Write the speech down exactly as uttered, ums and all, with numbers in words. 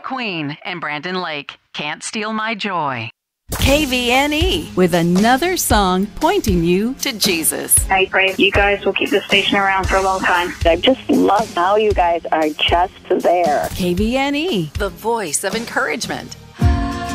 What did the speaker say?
McQueen and Brandon Lake. Can't Steal My Joy. K V N E with another song pointing you to Jesus. I pray you guys will keep this station around for a long time. I just love how you guys are just there. K V N E, the voice of encouragement.